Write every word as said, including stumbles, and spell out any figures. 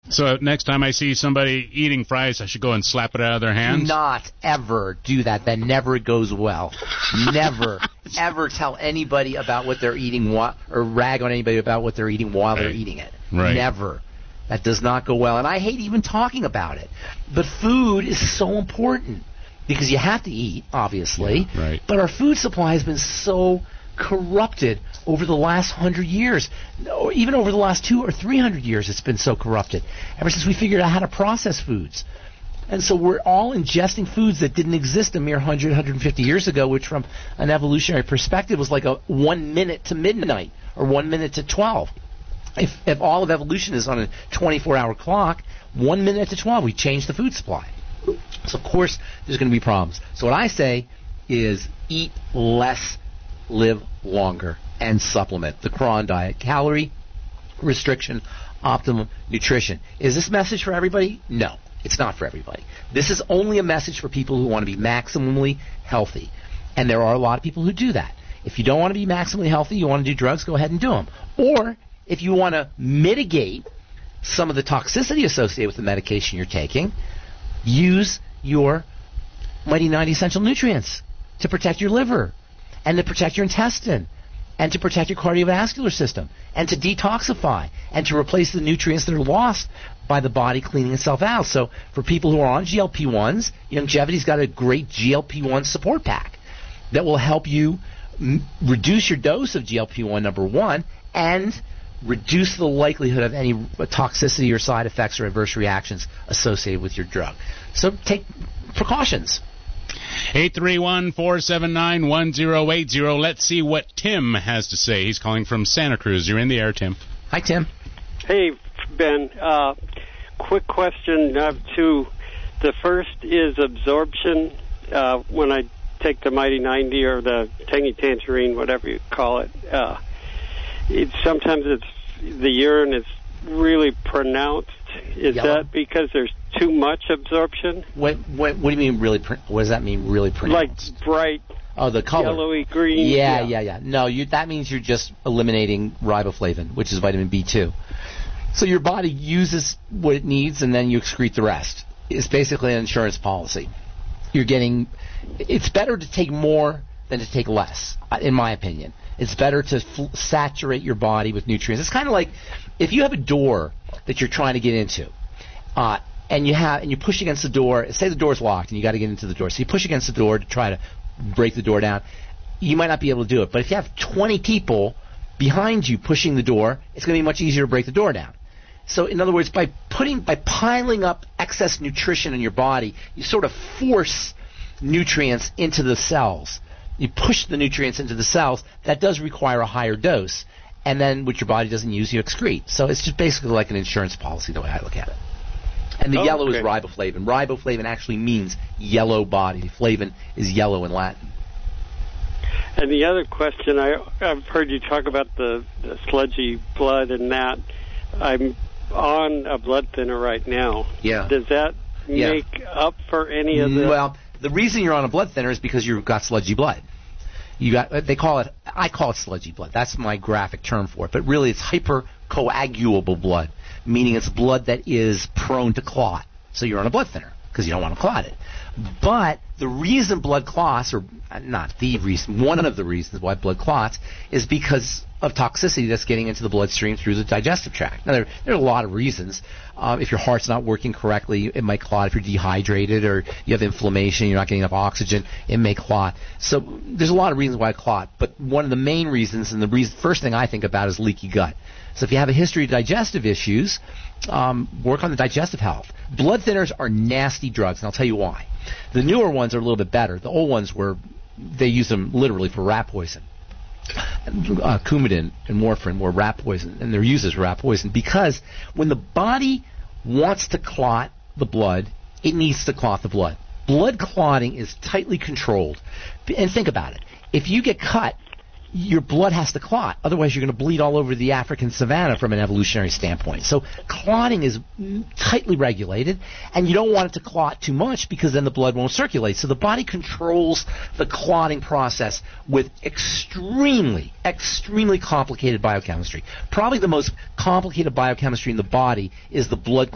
So next time I see somebody eating fries, I should go and slap it out of their hands? Do not ever do that. That never goes well. Never, ever tell anybody about what they're eating while, or rag on anybody about what they're eating while right. they're eating it. Right. Never. That does not go well. And I hate even talking about it. But food is so important because you have to eat, obviously. Yeah, right. But our food supply has been so corrupted over the last hundred years, or even over the last two or three hundred years. It's been so corrupted ever since we figured out how to process foods, and so we're all ingesting foods that didn't exist a mere one hundred, one hundred fifty years ago, which from an evolutionary perspective was like a one minute to midnight or one minute to twelve. If if all of evolution is on a twenty-four hour clock, one minute to twelve, we change the food supply. So of course there's going to be problems. So what I say is eat less, live longer, and supplement. The Cron diet. Calorie restriction, optimum nutrition. Is this message for everybody? No, it's not for everybody. This is only a message for people who want to be maximally healthy. And there are a lot of people who do that. If you don't want to be maximally healthy, you want to do drugs, go ahead and do them. Or if you want to mitigate some of the toxicity associated with the medication you're taking, use your Mighty ninety Essential Nutrients to protect your liver, and to protect your intestine, and to protect your cardiovascular system, and to detoxify, and to replace the nutrients that are lost by the body cleaning itself out. So for people who are on G L P ones, Youngevity's got a great G L P one support pack that will help you m- reduce your dose of G L P one, number one, and reduce the likelihood of any toxicity or side effects or adverse reactions associated with your drug. So take precautions. eight three one, four seven nine, one zero eight zero. Let's see what Tim has to say. He's calling from Santa Cruz. You're in the air, Tim. Hi, Tim. Hey, Ben. Uh, quick question. I have two. The first is absorption. Uh, when I take the Mighty ninety or the Tangy Tangerine, whatever you call it, uh, it sometimes it's the urine is really pronounced. Is Yellow. that because there's too much absorption? What, what, what do you mean really? Pr- what does that mean? Really pronounced? Like bright, oh, the color, yellowy green. Yeah, yeah, yeah, yeah. No, you, that means you're just eliminating riboflavin, which is vitamin B two. So your body uses what it needs, and then you excrete the rest. It's basically an insurance policy. You're getting. It's better to take more than to take less, in my opinion. It's better to f- saturate your body with nutrients. It's kind of like if you have a door that you're trying to get into, uh, and you have and you push against the door. Say the door's locked, and you got to get into the door. So you push against the door to try to break the door down. You might not be able to do it, but if you have twenty people behind you pushing the door, it's going to be much easier to break the door down. So, in other words, by putting by piling up excess nutrition in your body, you sort of force nutrients into the cells. You push the nutrients into the cells. That does require a higher dose, and then what your body doesn't use, you excrete. So it's just basically like an insurance policy, the way I look at it. And the Oh, yellow okay. is riboflavin. Riboflavin actually means yellow body. Flavin is yellow in Latin. And the other question, I, I've heard you talk about the, the sludgy blood and that. I'm on a blood thinner right now. Yeah. Does that Yeah. make up for any of the... Well, the reason you're on a blood thinner is because you've got sludgy blood. You got they call it I call it sludgy blood. That's my graphic term for it. But really it's hypercoagulable blood, meaning it's blood that is prone to clot. So you're on a blood thinner because you don't want to clot it. But the reason blood clots, or not the reason, one of the reasons why blood clots is because of toxicity that's getting into the bloodstream through the digestive tract. Now, there, there are a lot of reasons. Uh, if your heart's not working correctly, it might clot. If you're dehydrated or you have inflammation, you're not getting enough oxygen, it may clot. So there's a lot of reasons why it clot. But one of the main reasons, and the reason, first thing I think about is leaky gut. So if you have a history of digestive issues, um, work on the digestive health. Blood thinners are nasty drugs, and I'll tell you why. The newer ones are a little bit better. The old ones were, they use them literally for rat poison. Uh, Coumadin and warfarin were rat poison, and they're used as rat poison because when the body wants to clot the blood, it needs to clot the blood. Blood clotting is tightly controlled. And think about it. If you get cut, your blood has to clot. Otherwise, you're going to bleed all over the African savanna from an evolutionary standpoint. So clotting is tightly regulated, and you don't want it to clot too much because then the blood won't circulate. So the body controls the clotting process with extremely, extremely complicated biochemistry. Probably the most complicated biochemistry in the body is the blood